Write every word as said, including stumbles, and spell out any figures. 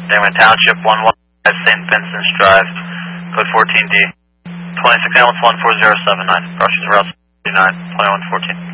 Damon Township, one one five Saint Vincent's Drive, code fourteen D. twenty-six ambulance one four zero seven nine, approaches route nine, twenty-one fourteen.